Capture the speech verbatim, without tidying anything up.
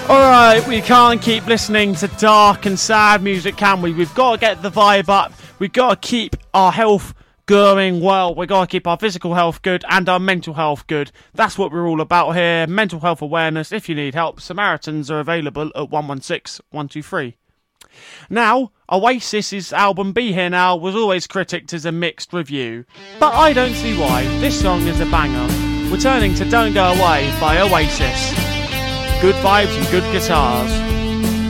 Alright, we can't keep listening to dark and sad music, can we? We've got to get the vibe up. We've got to keep our health going well. We've got to keep our physical health good and our mental health good. That's what we're all about here. Mental health awareness. If you need help, Samaritans are available at one one six, one two three. Now, Oasis's album Be Here Now was always critiqued as a mixed review, but I don't see why. This song is a banger. We're turning to Don't Go Away by Oasis. Good vibes and good guitars.